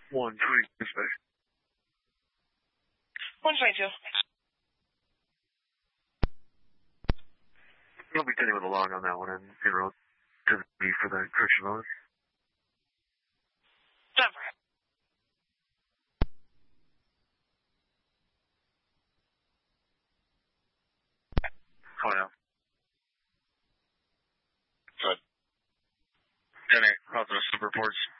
120, dispatch. 122. I'll be getting with a log on that one and enroll to me for the correction bonus. Denver. Oh, yeah. Good. 10-8, positive reports.